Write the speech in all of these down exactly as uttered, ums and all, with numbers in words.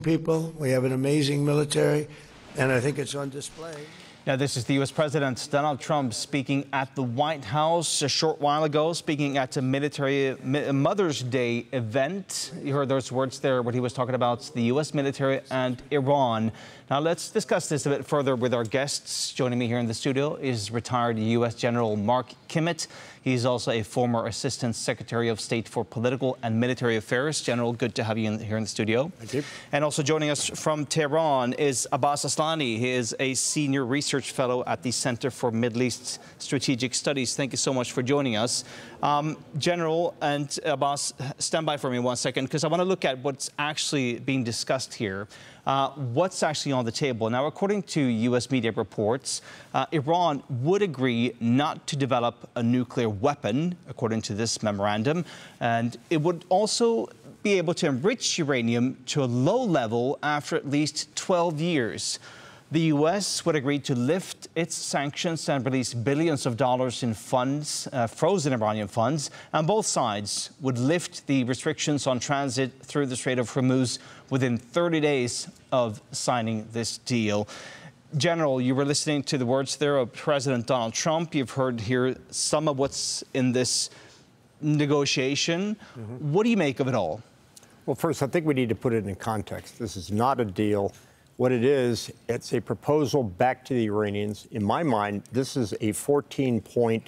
people. We have an amazing military, and I think it's on display. Now, this is the U S President Donald Trump speaking at the White House a short while ago, speaking at a military Mother's Day event. You heard those words there, what he was talking about, the U S military and Iran. Now, let's discuss this a bit further with our guests. Joining me here in the studio is retired U S General Mark Kimmitt. He's also a former Assistant Secretary of State for Political and Military Affairs. General, good to have you in, here in the studio. Thank you. And also joining us from Tehran is Abbas Aslani. He is a Senior Research Fellow at the Center for Middle East Strategic Studies. Thank you so much for joining us. Um, General and Abbas, stand by for me one second, because I want to look at what's actually being discussed here. Uh, what's actually on the table. Now, according to U S media reports, uh, Iran would agree not to develop a nuclear weapon, according to this memorandum, and it would also be able to enrich uranium to a low level after at least twelve years. The U S would agree to lift its sanctions and release billions of dollars in funds, uh, frozen Iranian funds, and both sides would lift the restrictions on transit through the Strait of Hormuz within thirty days of signing this deal. General, you were listening to the words there of President Donald Trump. You've heard here some of what's in this negotiation. Mm-hmm. What do you make of it all? Well, first, I think we need to put it in context. This is not a deal. What it is, it's a proposal back to the Iranians. In my mind, this is a fourteen-point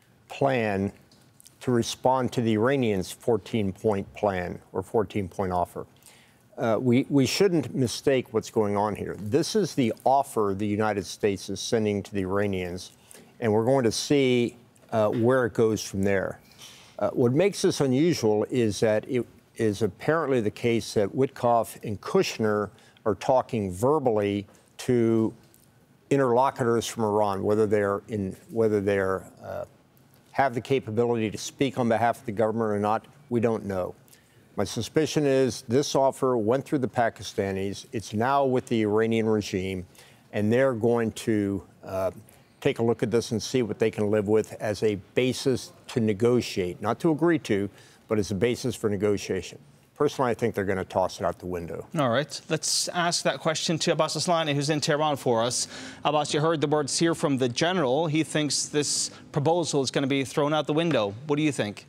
plan to respond to the Iranians' fourteen-point plan or fourteen-point offer. Uh, we, we shouldn't mistake what's going on here. This is the offer the United States is sending to the Iranians, and we're going to see uh, where it goes from there. Uh, what makes this unusual is that it is apparently the case that Witkoff and Kushner are talking verbally to interlocutors from Iran, whether they're in, whether they're uh, have the capability to speak on behalf of the government or not, we don't know. My suspicion is this offer went through the Pakistanis. It's now with the Iranian regime, and they're going to uh, take a look at this and see what they can live with as a basis to negotiate, not to agree to, but as a basis for negotiation. Personally, I think they're going to toss it out the window. All right. Let's ask that question to Abbas Aslani, who's in Tehran for us. Abbas, you heard the words here from the general. He thinks this proposal is going to be thrown out the window. What do you think?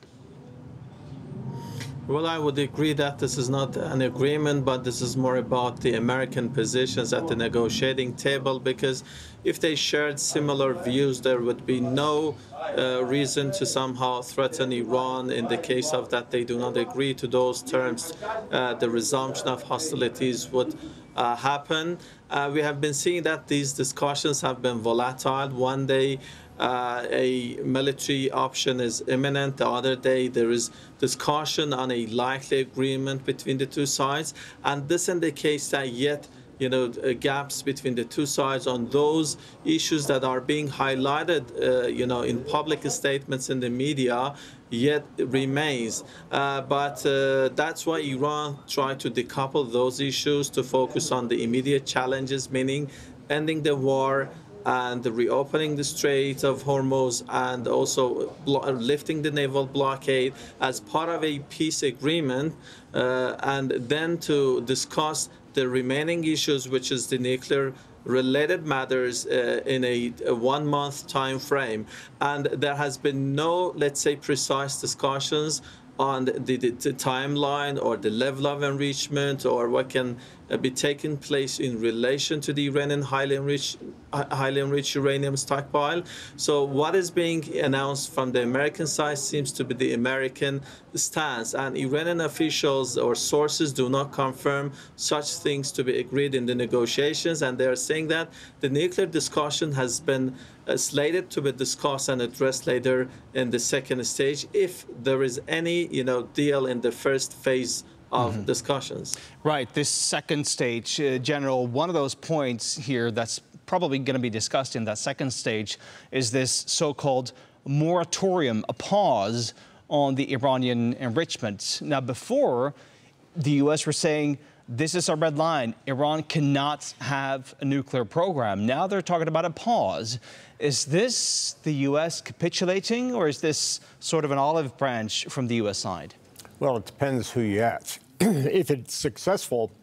Well, I would agree that this is not an agreement, but this is more about the American positions at the negotiating table, because if they shared similar views, there would be no uh, reason to somehow threaten Iran in the case of that they do not agree to those terms. Uh, the resumption of hostilities would uh, happen. Uh, we have been seeing that these discussions have been volatile. One day, Uh, a military option is imminent. The other day, there is discussion on a likely agreement between the two sides. And this indicates that yet, you know, gaps between the two sides on those issues that are being highlighted, uh, you know, in public statements in the media, yet remains. Uh, but uh, that's why Iran tried to decouple those issues to focus on the immediate challenges, meaning ending the war, and reopening the Strait of Hormuz, and also lifting the naval blockade as part of a peace agreement, uh, and then to discuss the remaining issues, which is the nuclear related matters, uh, in a, a one-month time frame. And there has been no, let's say, precise discussions on the, the, the timeline or the level of enrichment or what can uh, be taking place in relation to the Iranian highly enriched, highly enriched uranium stockpile. So what is being announced from the American side seems to be the American stance, and Iranian officials or sources do not confirm such things to be agreed in the negotiations, and they are saying that the nuclear discussion has been uh, slated to be discussed and addressed later in the second stage, if there is any, you know, deal in the first phase of mm-hmm. discussions. Right, this second stage, uh, General, one of those points here that's probably going to be discussed in that second stage is this so-called moratorium, a pause on the Iranian enrichment. Now, before, the U S were saying, this is our red line. Iran cannot have a nuclear program. Now they're talking about a pause. Is this the U S capitulating, or is this sort of an olive branch from the U S side? Well, it depends who you ask. If it's successful,